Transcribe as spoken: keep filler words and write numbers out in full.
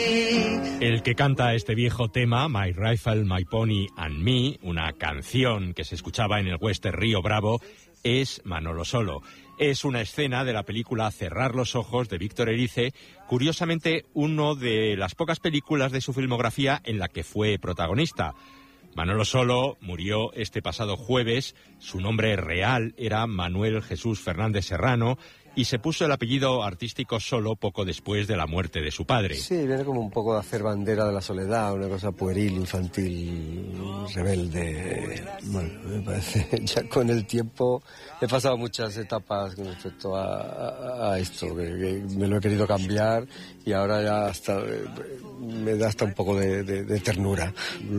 El que canta este viejo tema, My Rifle, My Pony and Me, una canción que se escuchaba en el western Río Bravo, es Manolo Solo. Es una escena de la película Cerrar los ojos de Víctor Erice, curiosamente uno de las pocas películas de su filmografía en la que fue protagonista. Manolo Solo murió este pasado jueves, su nombre real era Manuel Jesús Fernández Serrano y se puso el apellido artístico Solo poco después de la muerte de su padre. Sí, viene como un poco de hacer bandera de la soledad, una cosa pueril, infantil, rebelde. Bueno, me parece, ya con el tiempo he pasado muchas etapas con respecto a, a, a esto, que, que me lo he querido cambiar y ahora ya hasta me da hasta un poco de, de, de ternura.